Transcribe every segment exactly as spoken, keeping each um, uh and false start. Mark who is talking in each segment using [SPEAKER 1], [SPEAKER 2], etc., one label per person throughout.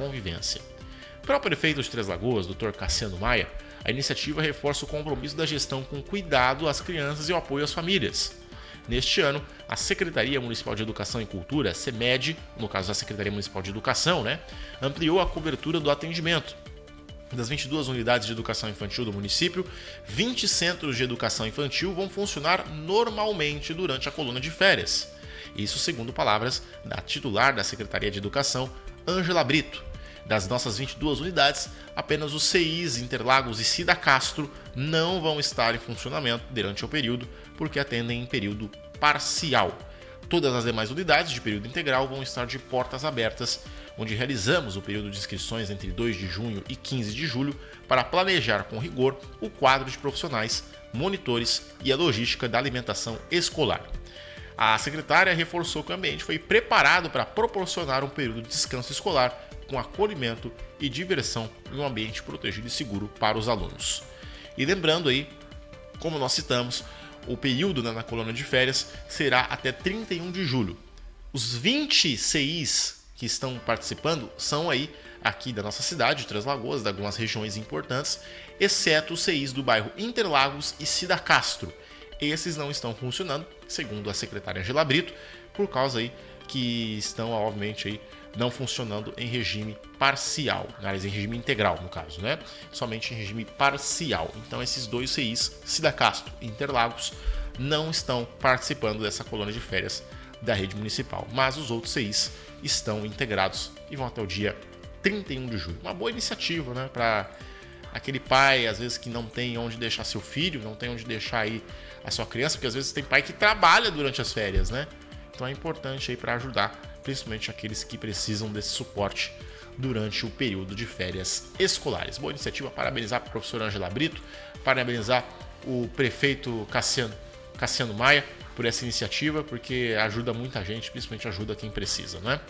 [SPEAKER 1] convivência. Para o prefeito de Três Lagoas, doutor Cassiano Maia, a iniciativa reforça o compromisso da gestão com cuidado às crianças e o apoio às famílias. Neste ano, a Secretaria Municipal de Educação e Cultura, SEMED, no caso da Secretaria Municipal de Educação, né, ampliou a cobertura do atendimento. Das vinte e duas unidades de educação infantil do município, vinte centros de educação infantil vão funcionar normalmente durante a coluna de férias. Isso segundo palavras da titular da Secretaria de Educação, Ângela Brito. Das nossas vinte e duas unidades, apenas os C Is Interlagos e Cida Castro não vão estar em funcionamento durante o período, porque atendem em período parcial. Todas as demais unidades de período integral vão estar de portas abertas, onde realizamos o período de inscrições entre dois de junho e quinze de julho para planejar com rigor o quadro de profissionais, monitores e a logística da alimentação escolar. A secretária reforçou que o ambiente foi preparado para proporcionar um período de descanso escolar com acolhimento e diversão em um ambiente protegido e seguro para os alunos. E lembrando aí, como nós citamos, o período na colônia de férias será até trinta e um de julho. Os vinte C Is que estão participando são aí aqui da nossa cidade, de Três Lagoas, de algumas regiões importantes, exceto os C Is do bairro Interlagos e Cida Castro. Esses não estão funcionando, segundo a secretária Angela Brito, por causa aí que estão, obviamente, aí, não funcionando em regime parcial, aliás, em regime integral, no caso, né? Somente em regime parcial. Então, esses dois C Is, Cida Castro e Interlagos, não estão participando dessa colônia de férias da rede municipal, mas os outros C Is estão integrados e vão até o dia trinta e um de julho. Uma boa iniciativa, né? Para aquele pai, às vezes, que não tem onde deixar seu filho, não tem onde deixar aí a sua criança, porque às vezes tem pai que trabalha durante as férias, né? Então é importante aí para ajudar, principalmente aqueles que precisam desse suporte durante o período de férias escolares. Boa iniciativa, parabenizar a professora Ângela Brito, parabenizar o prefeito Cassiano, Cassiano Maia por essa iniciativa, porque ajuda muita gente, principalmente ajuda quem precisa, né?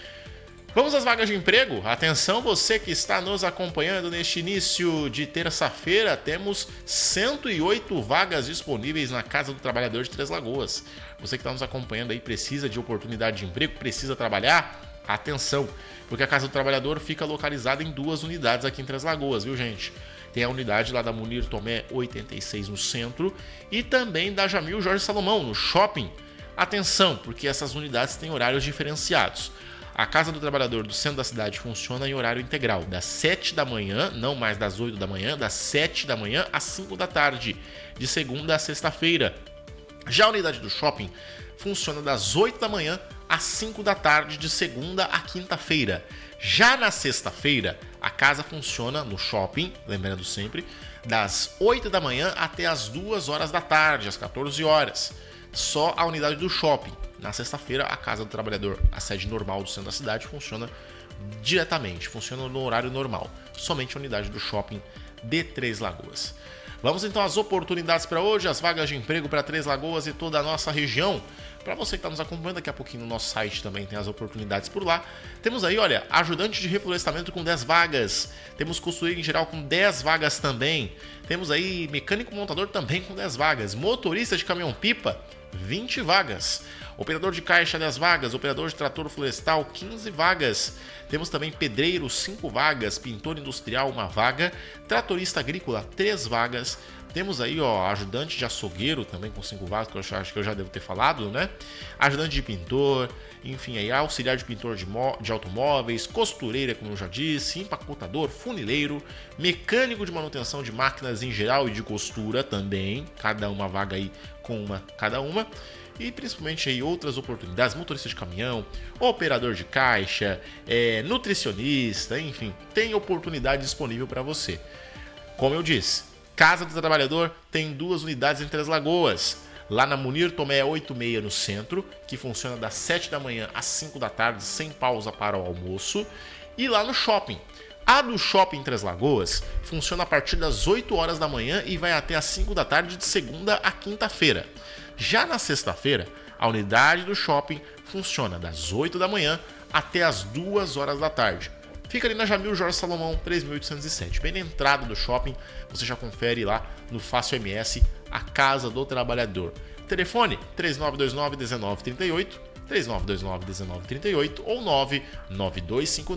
[SPEAKER 1] Vamos às vagas de emprego? Atenção, você que está nos acompanhando neste início de terça-feira, temos cento e oito vagas disponíveis na Casa do Trabalhador de Três Lagoas. Você que está nos acompanhando aí precisa de oportunidade de emprego, precisa trabalhar? Atenção, porque a Casa do Trabalhador fica localizada em duas unidades aqui em Três Lagoas, viu, gente? Tem a unidade lá da Munir Tomé oitenta e seis no centro e também da Jamil Jorge Salomão no shopping. Atenção, porque essas unidades têm horários diferenciados. A Casa do Trabalhador do centro da cidade funciona em horário integral, das sete da manhã, não mais das oito da manhã, das sete da manhã às cinco da tarde, de segunda a sexta-feira. Já a unidade do shopping funciona das oito da manhã às cinco da tarde, de segunda a quinta-feira. Já na sexta-feira, a casa funciona no shopping, lembrando sempre, das oito da manhã até as duas horas da tarde, às quatorze horas. Só a unidade do shopping. Na sexta-feira, a Casa do Trabalhador, a sede normal do centro da cidade, funciona diretamente, funciona no horário normal. Somente a unidade do shopping de Três Lagoas. Vamos então às oportunidades para hoje, as vagas de emprego para Três Lagoas e toda a nossa região. Para você que está nos acompanhando, daqui a pouquinho no nosso site também tem as oportunidades por lá. Temos aí, olha, ajudante de reflorestamento com dez vagas. Temos costureiro em geral com dez vagas também. Temos aí mecânico montador também com dez vagas. Motorista de caminhão-pipa, vinte vagas. Operador de caixa, dez vagas. Operador de trator florestal, quinze vagas. Temos também pedreiro, cinco vagas. Pintor industrial, uma vaga. Tratorista agrícola, três vagas. Temos aí, ó, ajudante de açougueiro também com cinco vagas, que eu acho que eu já devo ter falado, né? Ajudante de pintor, enfim, aí auxiliar de pintor de, de automóveis, costureira, como eu já disse, empacotador, funileiro, mecânico de manutenção de máquinas em geral e de costura também, cada uma vaga aí com uma cada uma. E principalmente aí outras oportunidades, motorista de caminhão, operador de caixa, é, nutricionista, enfim, tem oportunidade disponível para você. Como eu disse, Casa do Trabalhador tem duas unidades em Três Lagoas. Lá na Munir Tomé oitenta e seis no centro, que funciona das sete da manhã às cinco da tarde, sem pausa para o almoço. E lá no shopping. A do shopping Três Lagoas funciona a partir das oito horas da manhã e vai até às cinco da tarde, de segunda a quinta-feira. Já na sexta-feira, a unidade do shopping funciona das oito da manhã até as duas horas da tarde. Fica ali na Jamil Jorge Salomão, três mil oitocentos e sete. Bem na entrada do shopping, você já confere lá no Fácil M S, a Casa do Trabalhador. Telefone três nove dois nove, um nove três oito, três nove dois nove, um nove três oito ou nove nove dois cinco